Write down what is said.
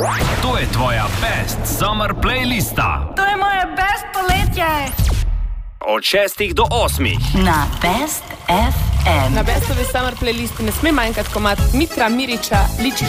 To je tvoja best summer playlista. To je moje best poletje. Od 6 do 8 na Best FM. Na Bestovi summer playlisti ne sme manjkati komad Mitra Miriča, Liči